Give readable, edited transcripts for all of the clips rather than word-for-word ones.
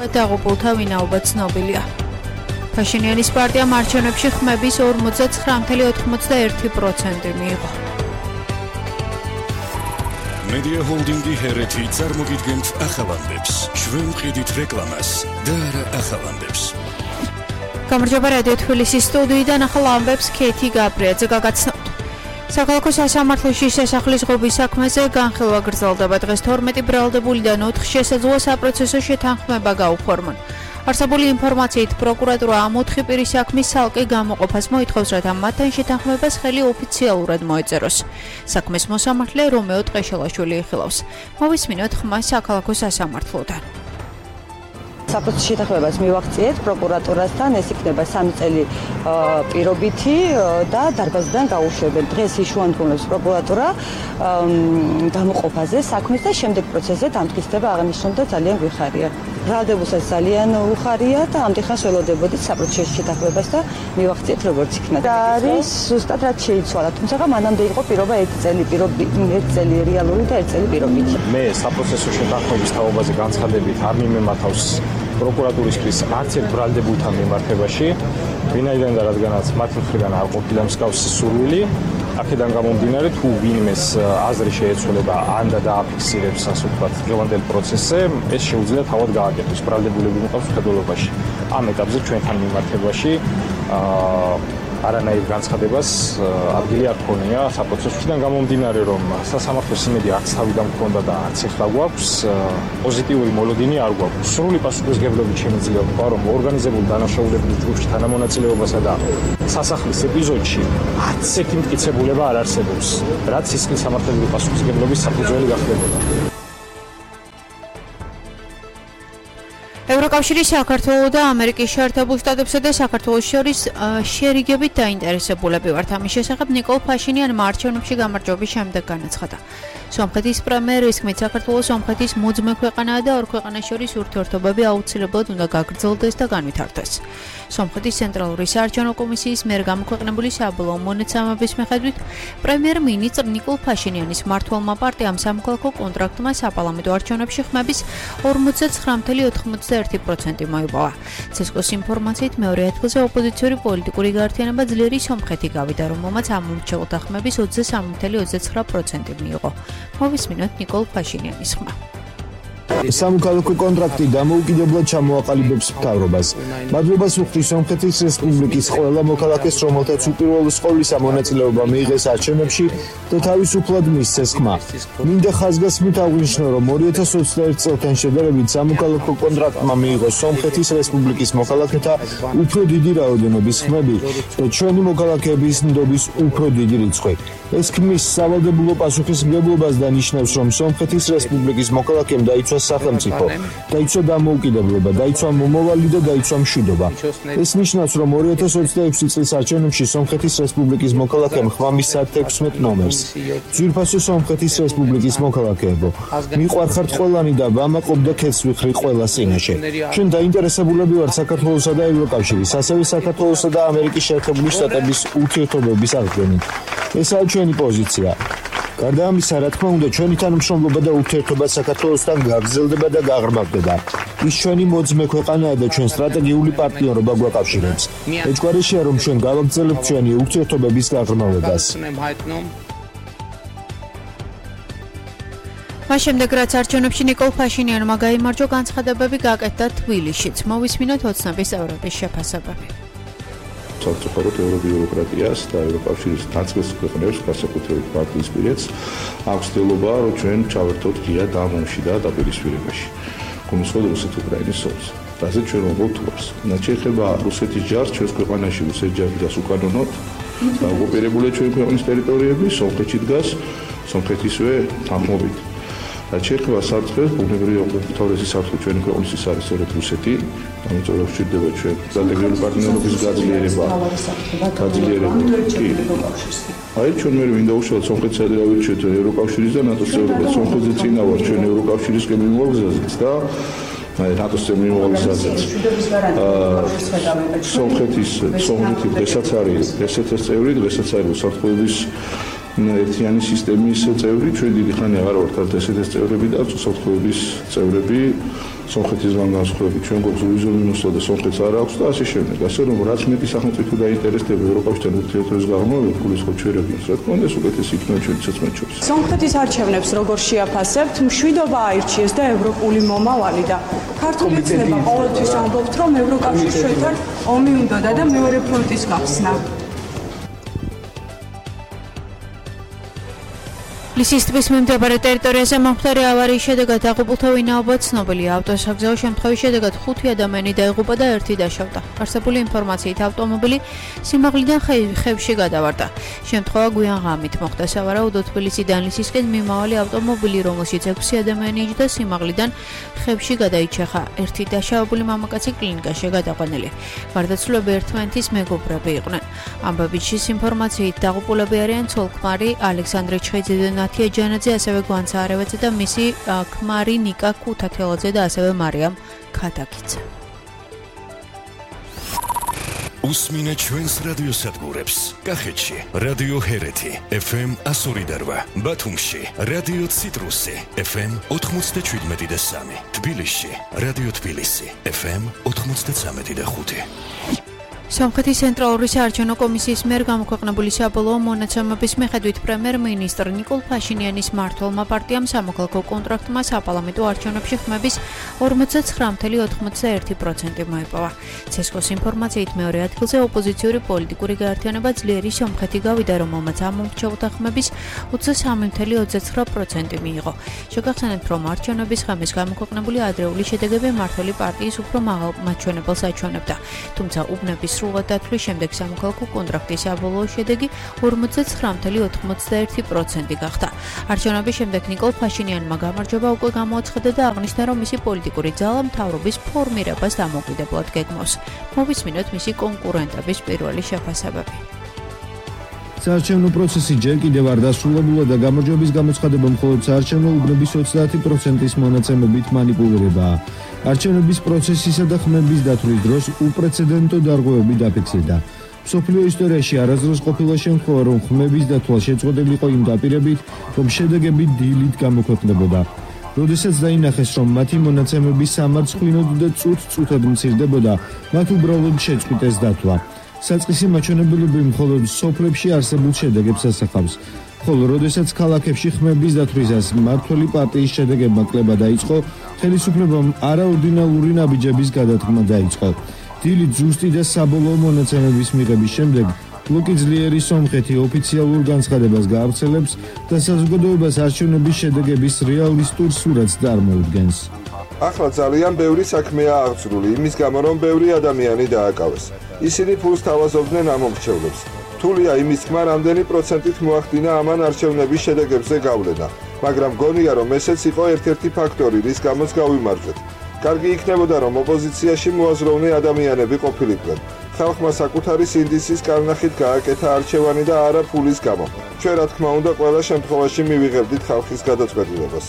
დაღუპულთა ვინაობა ცნობილია. Փაშინიანის პარტიამ არჩევნებში ხმების 49.91% მიიღო. Media Holding-ი ჰერეთი წარმოგიდგენთ ახალანდებს, ჩვენ ვყიდით რეკლამას და არა ახალანდებს. გამარჯობა რადიო თბილისის სტუდიიდან ახალ ამბებს ქეთი გაბრიაძე გაგაცნობთ. საქალაქო სასამართლოში შესახლის ღობის საქმეზე განხილვა გრძელდება. დღეს 12 ბრალდებულიდან 4 შესაძლოა საპროცესო შეთანხმება გაუფორმონ. არსებული ინფორმაციით პროკურატურა ამ 4 პირის საქმის ცალკე გამოყოფას მოითხოვს, რათა მათთან შეთანხმებას ხელი ოფიციალურად მოეწეროს. საქმეს მოსამართლე რომეო ტყეშელაშვილი იხილავს. მოვისმინოთ ხმა საქალაქო სასამართლოდან. საპროცესო შეთანხმებას მივახციეთ პროკურატურასთან, ეს იქნება 3 წელი პირობითი და დარბაზიდან გაუშვებელ. დღეს იშუანდრუნებს პროკურატურა გამოყოფაზე საქმეს და შემდეგ პროცესზე დამტკიცდება აღნიშნული და ძალიან გვიხარია. ბრალდებულსაც ძალიან უხარია და ამდღეს ველოდებოდით საპროცესო შეთანხმებას და მივახციეთ როგორც იქნა. არის ზუსტად რაც შეიცვალა, თუმცა მანამდე იყო პირობა 1 წელი რეალური და 1 წელი პირობითი. მე საპროცესო შეთანხმების თაობაზე განცხადებით არ მიმემართავს პროკურატურისთვის არც ერთ ბრალდებულთან მიმართებაში, ვინაიდან და რადგანაც მათი მხრიდან არ ყოფილა მსგავსი სურვილი, აქედან გამომდინარე თუ ვინმეს აზრი შეეცვლება ან და დააფიქსირებს ასე ვთქვათ დღევანდელ პროცესზე, ეს შეუძლია თავად გააკეთოს ბრალდებულები მყავს მხედველობაში. ამ ეტაპზე ჩვენთან მიმართებაში არანაირ განცხადებას ადგილი არ ქონია საპროცესოდან გამომდინარე, რომ სასამართლოს იმედი არც თავიდან მქონდა და არც ახლა გვაქვს, პოზიტიური მოლოდინი არ გვაქვს. სრული პასუხისმგებლობით შემიძლია ვთქვა, რომ ორგანიზებულ დანაშაულებრივ ჯგუფში თანამონაწილეობასა და სასახლის ეპიზოდში არც ერთი მტკიცებულება არ არსებობს, რაც სისხლის სამართლებრივი პასუხისმგებლობის საფუძველი გახდებოდა. ევროკავშირის საქართველოს და ამერიკის შეერთებულ შტატებსა და საქართველოს შორის შერიგებით დაინტერესებულები ვართ. ამის შესახებ ნიკოლ ფაშინიანმა არჩევნებში გამარჯვების შემდეგ განაცხადა. სომხეთის პრემიერის თქმით, საქართველოს სომხეთის მოძმე ქვეყანაა და ორ ქვეყანას შორის ურთიერთობები აუცილებლად უნდა გაგრძელდეს და განვითარდეს. სომხეთის ცენტრალური საარჩევნო კომისიის მიერ გამოქვეყნებული საბოლოო მონაცემების მიხედვით, პრემიერ-მინისტრ ნიკოლ ფაშინიანის მმართველმა პარტიამ სამოქალაქო კონტრაქტმა საპარლამენტო არჩევნებში ხმების 49.91% მოიპოვა. ცესკოს ინფორმაციით მეორე ადგილზე ოპოზიციური პოლიტიკური გაერთიანება ძლიერი სომხეთი გავიდა, რომელმაც ამ მომრჩეულთა ხმების 23.29% მიიღო. მოვისმინოთ ნიკოლ ფაშინიანის ხმა. სამოქალაქო კონტრაქტი დამოუკიდებლად ჩამოაყალიბებს მთავრობას. მადლობას უხდის სომხეთის რესპუბლიკის ყველა მოქალაქეს, რომელთაც უპირველეს ყოვლისა მონაწილეობა მიიღეს არჩევნებში და თავისუფლად მისცეს ხმა. მინდა ხაზგასმით აღვნიშნო, რომ 2021 წელთან შედარებით სამოქალაქო კონტრაქტმა მიიღო სომხეთის რესპუბლიკის მოქალაქეთა უფრო დიდი რაოდენობის ხმები და ჩვენი მოქალაქეების ნდობის უფრო დიდი რიცხვი. ეს ქმნის სავალდებულო პასუხისმგებლობას და ნიშნავს, რომ სომხეთის რესპუბლიკის მოქალაქემ დაიცვა სახელმწიფო, დაიცვა დამოუკიდებლობა, დაიცვა მომავალი და დაიცვა მშვიდობა. ეს ნიშნავს, რომ 2026 წლის არჩევნებში სომხეთის რესპუბლიკის მოქალაქემ ხმა მისცა 16 ნომერს. ძვირფასო სომხეთის რესპუბლიკის მოქალაქეებო, მიყვარხართ ყველანი და ვამაყობ და ქეთს ვიხრი ყველა წინაშე. ჩვენ დაინტერესებულები ვართ საქართველოსა და ევროკავშირის, ასევე საქართველოსა და ამერიკის შეერთებული შტატების ურთიერთობების აღდგენით. ესაა ჩვენი პოზიცია. გარდა ამისა, რა თქმა უნდა, ჩვენი თანამშრომლობა და ურთიერთობა საქართველოსთან გაგრძელდება და გაღრმავდება. ის ჩვენი მოძმე ქვეყანაა და ჩვენ სტრატეგიული პარტნიორობა გვაკავშირებს. ეჭვგარეშეა, რომ ჩვენ გავაგრძელებთ ჩვენი ურთიერთობების გაღრმავებას. მას შემდეგ, რაც არჩევნებში ნიკოლ ფაშინიანმა გაიმარჯვა, განცხადებები გაკეთდა თბილისშიც. მოვისმინოთ ოცნების წევრების შეფასებები. სამწუხაროდ ევრობიუროკრატიას და ევროკავშირის ნაწილს ქვეყნებს, განსაკუთრებით ბალტიისპირეთს, აქვს ცდილობა, რომ ჩვენ ჩავერთოთ ღია და მომში და დაპირისპირებაში. გულისხმობ რუსეთ-უკრაინის ომს. რაზეც ჩვენ ვობლთობს. რაც შეეხება რუსეთის ჯარს ჩვენს ქვეყანაში, რუსეთის ჯარს უკანონოდ ოკუპირებულია ჩვენი ქვეყნის ტერიტორიები, სომხეთში დგას, სომხეთისვე თანხმობით. რაც შეეხება საფრთხეს, ბუნებრივი უმთავრესი საფრთხე ჩვენი ქვეყნისთვის არის სწორედ რუსეთი. ამიტომ ვჭირდება ჩვენ სტრატეგიული პარტნიორობის გაძლიერება. აი ჩვენ მე მინდა უშუალოდ სომხეთსა და დავირჩიოთ ევროკავშირის და ნატოს წევრობა. სომხეთზე წინა ვარ ჩვენ ევროკავშირისკენ მიმოგვგზავნეთ და ნატოს მიმოგვგზავნეთ. სომხეთი დღესაც არის დღესაც წევრი, დღესაც არის უსაფრთხოების ერთიანი სისტემის წევრი, ჩვენ დიდი ხანი აღარ ვართ ეს წევრები და უსაფრთხოების წევრები სომხეთისგან განსხვავებით ჩვენ გვაქვს ვიზუმინუსლა და სომხეთს არ აქვს და ასე შემდეგ. ასე რომ რაც მეტი სახელმწიფო დაინტერესდება ევროკავშირთან ურთიერთობის გაღრმავებით, გულისხმობ ჩვენებს, რა თქმა უნდა, უკეთესი იქნება ჩვენი ცოცხლად შორის. სომხეთის არჩევნებს როგორ შეაფასებთ? მშვიდობა აირჩიეს და ევროპული მომავალი და ქართული ცნება ყოველთვის ამბობთ, რომ ევროკავშირს ჩვენთან ომი უნდა და მეორე ფრონტის გახსნა. ლისის ტბის მიმდებარე ტერიტორიაზე მომხდარი ავარიის შედეგად დაღუპულთა ვინაობა ცნობილია. ავტოსაგზაო შემთხვევის შედეგად 5 ადამიანი დაიღუპა და 1 დაშავდა. არსებული ინფორმაციით ავტომობილი სიმაღლიდან ხევში გადავარდა. შემთხვევა გვიან ღამით მოხდა. სავარაუდოდ თბილისიდან ლისისკენ მიმავალი ავტომობილი, რომელშიც 6 ადამიანი იჯდა, სიმაღლიდან ხევში გადაიჩეხა. 1 დაშავებული მამაკაცი კლინიკაში გადაყვანილი. გარდაცვლილები ერთმანეთის მეგობრები იყვნენ. ამბებით შის ინფორმაციით დაღუპულები არიან ცოლ-ქმარი ალექსანდრე ჩხეიძე და ნათია ჯანაძე, ასევე გვანცა არევაძე და მისი ქმარი ნიკა ქუთათელაძე და ასევე მარიამ ქათაკიძე. უსმინე ჩვენს რადიოსადგურებს. კახეთში რადიო ჰერეთი FM 102.8, ბათუმში რადიო ციტრუსი FM 97.3, თბილისში რადიო თბილისი FM 93.5. სომხეთის ცენტრალური საარჩევნო კომისიის მიერ გამოქვეყნებული საბოლოო მონაცემების მიხედვით პრემიერ-მინისტრ ნიკოლ ფაშინიანის მმართველმა პარტიამ სამოქალაქო კონტრაქტმა საპარლამენტო არჩევნებში ხმების 49.91% მოიპოვა. ცესკოს ინფორმაციით მეორე ადგილზე ოპოზიციური პოლიტიკური გაერთიანება ძლიერი სომხეთი გავიდა, რომელმაც ამ მომრჩეულთა ხმების 23.29% მიიღო. შეგახსენებთ, რომ არჩევნების ხმის გამოქვეყნებული ადრეული შედეგები მმართველი პარტიის უფრო მაღალ მაჩვენებელს აჩვენებდა. თუმცა უბნების სრულად დათვლის შემდეგ სამოქალაქო კონტრაქტის საბოლოო შედეგი 49.91% გახდა. არჩევნების შემდეგ ნიკოლ ფაშინიანმა გამარჯვება უკვე გამოაცხადა და აღნიშნა, რომ მისი პოლიტიკური ძალა მთავრობის ფორმირებას დამოუკიდებლად გეგმავს. მოვისმინოთ მისი კონკურენტების პირველი შეფასებები. საარჩევნო პროცესი ჯერ კიდევ არ დასრულებულა და გამარჯვების გამოცხადება მხოლოდ საარჩევნო უბნების 30%-ის მონაცემებით მანიპულირებაა. არჩევნების პროცესისა და ხმების დათვლის დროს უპრეცედენტო დარღვევები დაფიქსირდა. მსოფლიო ისტორიაში არასდროს ყოფილა შემთხვევა, რომ ხმების დათვალ შეწყვეტილიყო იმ დაპირებით, რომ შედეგები დილით გამოქვეყნდებოდა. როდესაც დაინახეს, რომ მათი მონაცემები სამარცხვინოდ და წუთ-წუთად მცირდებოდა, მათ უბრალოდ შეწყვიტეს დათვლა. საწყისი მაჩვენებელები მხოლოდ სოფლებში არსებულ შედეგებს ასახავს. ხოლო როდესაც ქალაქებში ხმების დათვლისას მმართველი პარტიის შედეგებმა კლება დაიწყო, ხელისუფლებამ არაორდინალური ნაბიჯების გადადგმა დაიწყო. დილით ზუსტი და საბოლოო მონაცემების მიღების შემდეგ ბლოკი ძლიერი სომხეთი ოფიციალურ განცხადებას გაავრცელებს და საზოგადოებას არჩევნების შედეგების რეალისტურ სურათს წარმოუდგენს. ახლა ძალიან ბევრი საქმეა აღძრული, იმის გამო რომ ბევრი ადამიანი დააკავეს. ისინი ფულს თავაზობდნენ ამ მომრჩევლებს. რთულია იმის თქმა, რამდენი პროცენტით მოახდინა ამან არჩევნების შედეგებზე გავლენა, მაგრამ გონია, რომ ესეც იყო ერთ-ერთი ფაქტორი, რის გამოც გავიმარჯვეთ. კარგი იქნებოდა, რომ ოპოზიციაში მოაზროვნე ადამიანები ყოფილიყვნენ. ხალხმა საკუთარი სინდისის კარნახით გააკეთა არჩევანი და არა ფულის გამო. ჩვენ რა თქმა უნდა ყველა შემთხვევაში მივიღებდით ხალხის გადაწყვეტილებას.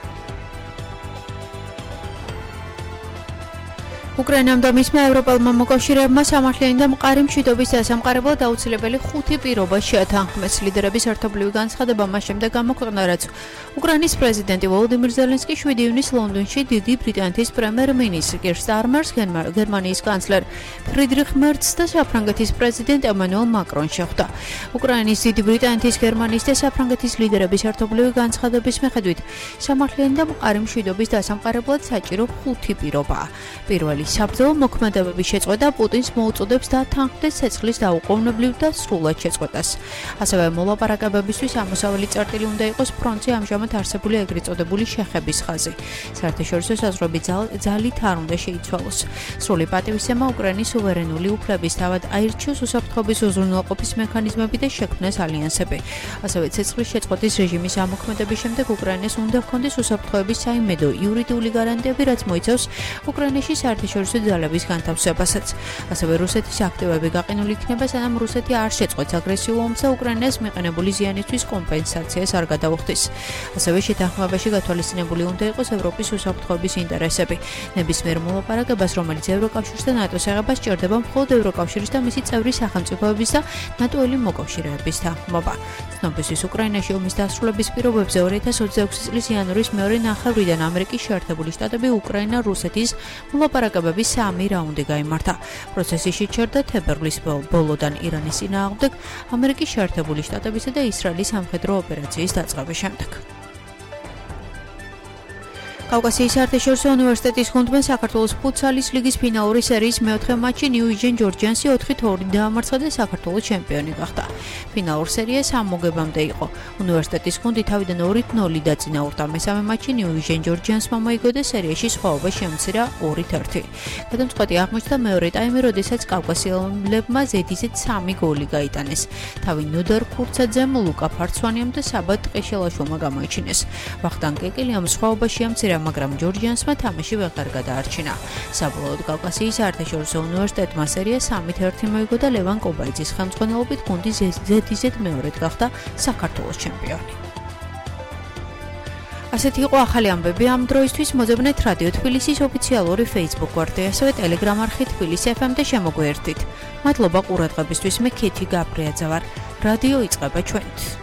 უკრაინამ და მისმა ევროპელმა მოკავშირეებმა სამართლიანი და მყარი მშვიდობის დასამყარებლად აუცილებელი 5 პირობა შეათანხმეს. ლიდერების ერთობლივი განცხადება მას შემდეგ გამოქვეყნა, რაც უკრაინის პრეზიდენტი ვოლოდიმირ ზელენსკი 7 ივნისს ლონდონში დიდი ბრიტანეთის პრემიერ-მინისტრ კირ სტარმერს, გერმანიის კანცლერ ფრიდრიხ მერცს და საფრანგეთის პრეზიდენტ ემანუელ მაკრონს შეხვდა. უკრაინის დიდი ბრიტანეთის, გერმანიის და საფრანგეთის ლიდერების ერთობლივი განცხადების მიხედვით სამართლიანი და მყარი მშვიდობის დასამყარებლად საჭირო 5 პირობაა. პირველი საბრძოლო მოქმედებების შეწყვეტა პუტინს მოუწოდებს დათანხმდეს ცეცხლის დაუყოვნებლივ და სრულად შეწყვეტას. ასევე მოლაპარაკებებისთვის ამოსავალი წერტილი უნდა იყოს ფრონტზე ამჟამად არსებული ეგრეთ წოდებული შეხების ხაზი. საერთაშორისო საზღვრები ძალით არ უნდა შეიცვალოს. სრული პატივისცემა უკრაინის სუვერენული უფლების თავად აირჩიოს უსაფრთხოების უზრუნველყოფის მექანიზმები და შექმნეს ალიანსები. ასევე ცეცხლის შეწყვეტის რეჟიმის ამოქმედების შემდეგ უკრაინას უნდა ჰქონდეს უსაფრთხოების საიმედო იურიდიული გარანტიები, რაც მოიცავს უკრაინაში საერთაშორისო საერთაშორისო ძალების განთავსებასაც. ასევე რუსეთის აქტივები გაყინული იქნება, სანამ რუსეთი არ შეწყვეტს აგრესიულ ომს და უკრაინას მიყენებული ზიანისთვის კომპენსაციას არ გადაუხდის. ასევე შეთანხმებაში გათვალისწინებული უნდა იყოს ევროპის უსაფრთხოების ინტერესები. ნებისმიერ მოლაპარაკებას, რომელიც ევროკავშირს და ნატოს ეხება, სჭირდება მხოლოდ ევროკავშირის და მისი წევრი სახელმწიფოების და ნატოელი მოკავშირეების თანხმობა. ცნობისთვის უკრაინაში ომის დასრულების პირობებზე 2026 წლის იანვრის მეორე ნახევრიდან ამერიკის შეერთებული შტატები უკრაინა-რუსეთის მოლაპარაკებების 3 რაუნდი გაიმართა. პროცესი შეჩერდა თებერვლის ბოლოდან ირანის წინააღმდეგ ამერიკის შეერთებული შტატებისა და ისრაელის სამხედრო ოპერაციის დაწყების შემდეგ. კავკასიის საერთაშორისო უნივერსიტეტის გუნდმა საქართველოს ფუტსალის ლიგის ფინალური სერიის მეოთხე მატჩში ნიუ-იჯენ ჯორჯიანსი 4-2 დაამარცხა და საქართველოს ჩემპიონი გახდა. ფინალურ სერიას ამ მოგებამდე იყო. უნივერსიტეტის გუნდი თავიდან 2-0 დაწინაურდა. მესამე მატჩში ნიუ-იჯენ ჯორჯიანსმა მოიგო და სერიაში სხვაობა შემცირა 2-1. გადამწყვეტი აღმოჩნდა მეორე ტაიმი, როდესაც კავკასიელებმა ზედიზედ 3 გოლი გაიტანეს. თავი ნოდარ ქურცაძემ, ლუკა ფარცვანიამ და საბა ტყეშელაშვილმა გამოიჩინეს. ვახტანგ კეკელიამ სხვაობა შეამცირა, მაგრამ ჯორჯიანსმა თამაში ვეღარ გადაარჩინა. საბოლოოდ კავკასიის საერთაშორისო უნივერსიტეტმა სერია 3-1 მოიგო და ლევან კობაიძის ხელმძღვანელობით გუნდი ზედიზედ მეორედ გახდა საქართველოს ჩემპიონი. ასეთი იყო ახალი ამბები ამ დროისთვის. მოძებნეთ რადიო თბილისის ოფიციალური Facebook გვერდი, ასევე Telegram არხი თბილისი FM და შემოგვიერთდით. მადლობა ყურადღებისთვის. მე ქეთი გაბრიაძე ვარ. რადიო იწყება ჩვენით.